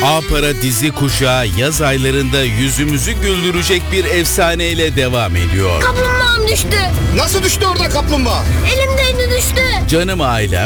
A-Para dizi kuşağı yaz aylarında yüzümüzü güldürecek bir efsaneyle devam ediyor. Kaplumbağam düştü. Nasıl düştü orada kaplumbağa? Elimdeydi düştü. Canım ailem